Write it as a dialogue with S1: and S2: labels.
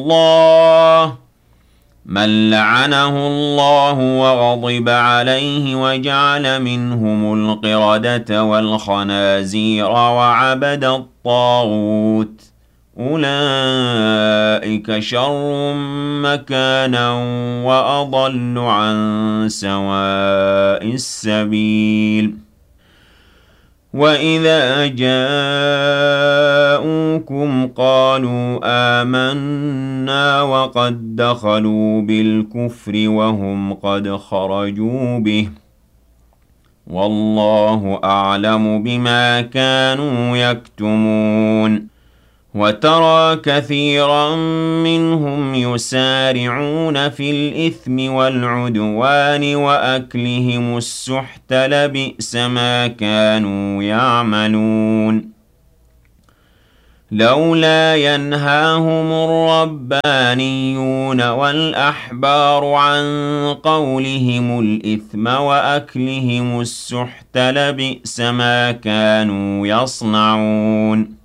S1: اللَّهَ مَن لَّعَنَهُ اللَّهُ وَغَضِبَ عَلَيْهِ وَجَعَلَ مِنْهُمُ الْقِرَدَةَ وَالْخَنَازِيرَ وَعَبَدَ الطَّاغُوتَ ۚ أُولَٰئِكَ شَرٌّ مَّكَانًا وَأَضَلُّ عَن سَوَاءِ السَّبِيلِ وَإِذَا جَاءُوكُمْ قَالُوا آمَنَّا وَقَد دَّخَلُوا بِالْكُفْرِ وَهُمْ قَدْ خَرَجُوا بِهِ ۚ وَاللَّهُ أَعْلَمُ بِمَا كَانُوا يَكْتُمُونَ وَتَرَىٰ كَثِيرًا مِّنْهُمْ يُسَارِعُونَ فِي الْإِثْمِ وَالْعُدْوَانِ وَأَكْلِهِمُ السُّحْتَ ۚ لَبِئْسَ مَا كَانُوا يَعْمَلُونَ لَوْلَا يَنْهَاهُمُ الرَّبَّانِيُّونَ وَالْأَحْبَارُ عَن قَوْلِهِمُ الْإِثْمَ وَأَكْلِهِمُ السُّحْتَ ۚ لَبِئْسَ مَا كَانُوا يَصْنَعُونَ